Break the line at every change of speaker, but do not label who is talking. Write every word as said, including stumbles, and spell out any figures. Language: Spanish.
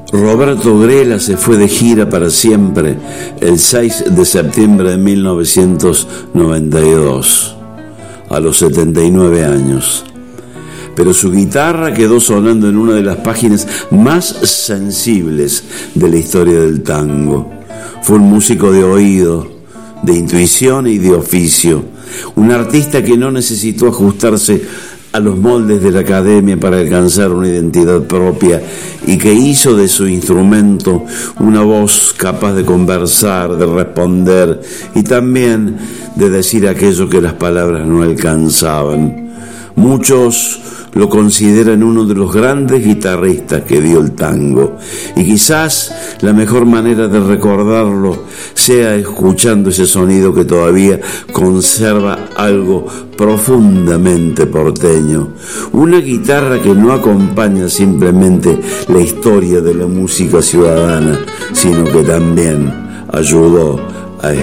Roberto Grela se fue de gira para siempre el seis de septiembre de mil novecientos noventa y dos, a los setenta y nueve años. Pero su guitarra quedó sonando en una de las páginas más sensibles de la historia del tango. Fue un músico de oído, de intuición y de oficio, un artista que no necesitó ajustarse a los moldes de la academia para alcanzar una identidad propia y que hizo de su instrumento una voz capaz de conversar, de responder y también de decir aquello que las palabras no alcanzaban. Muchos lo consideran uno de los grandes guitarristas que dio el tango, y quizás la mejor manera de recordarlo sea escuchando ese sonido que todavía conserva algo profundamente porteño, una guitarra que no acompaña simplemente la historia de la música ciudadana, sino que también ayudó